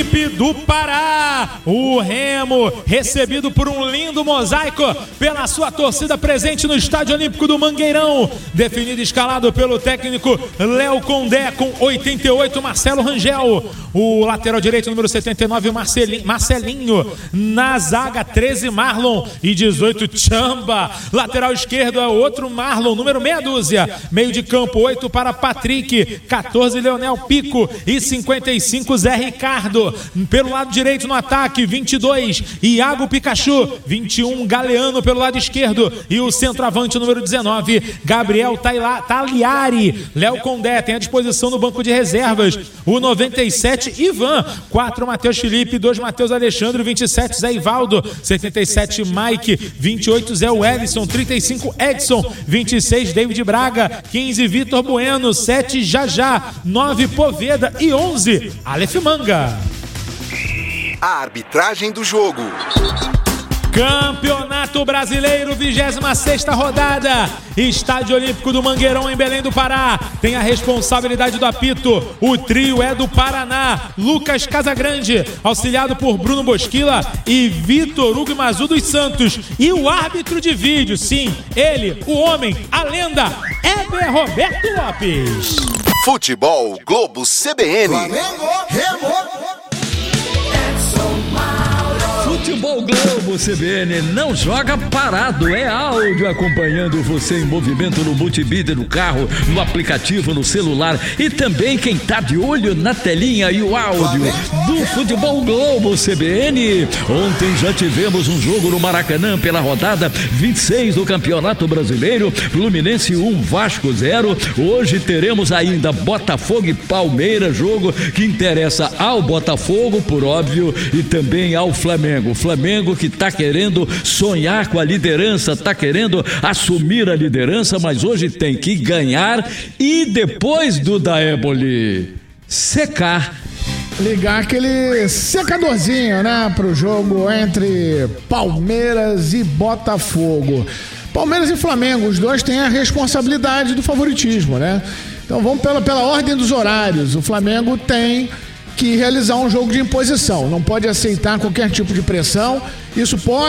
do Pará, o Remo, recebido por um lindo mosaico pela sua torcida presente no Estádio Olímpico do Mangueirão, definido e escalado pelo técnico Léo Condé, com 88, Marcelo Rangel, o lateral direito número 79, Marcelinho, na zaga 13, Marlon, e 18, Chamba, lateral esquerdo é outro Marlon, número meia dúzia, meio de campo 8 para Patrick, 14, Leonel Pico, e 55, Zé Ricardo. Pelo lado direito no ataque, 22, Iago Pikachu, 21, Galeano pelo lado esquerdo, e o centroavante número 19, Gabriel Tagliari. Léo Condé tem à disposição no banco de reservas o 97, Ivan, 4, Matheus Felipe, 2, Matheus Alexandre, 27, Zé Ivaldo, 77, Mike, 28, Zé Wellison, 35, Edson, 26, David Braga, 15, Vitor Bueno, 7, Jajá, 9, Poveda e 11, Aleph Manga. A arbitragem do jogo. Campeonato Brasileiro, 26ª rodada, Estádio Olímpico do Mangueirão, em Belém do Pará. Tem a responsabilidade do apito, o trio é do Paraná, Lucas Casagrande, auxiliado por Bruno Bosquila e Vitor Hugo Mazu dos Santos. E o árbitro de vídeo, sim, ele, o homem, a lenda, Heber Roberto Lopes. Futebol Globo CBN. Flamengo, Remo. Futebol Globo CBN não joga parado, é áudio acompanhando você em movimento no multimídia do carro, no aplicativo, no celular, e também quem tá de olho na telinha e o áudio do Futebol Globo CBN. Ontem já tivemos um jogo no Maracanã pela rodada 26 do Campeonato Brasileiro, Fluminense 1, Vasco 0. Hoje teremos ainda Botafogo e Palmeiras, jogo que interessa ao Botafogo, por óbvio, e também ao Flamengo. Flamengo que está querendo sonhar com a liderança, está querendo assumir a liderança, mas hoje tem que ganhar e depois do Daéboli secar. Ligar aquele secadorzinho, né, pro jogo entre Palmeiras e Botafogo. Palmeiras e Flamengo, os dois têm a responsabilidade do favoritismo, né? Então vamos pela ordem dos horários. O Flamengo tem que realizar um jogo de imposição, não pode aceitar qualquer tipo de pressão. Isso pode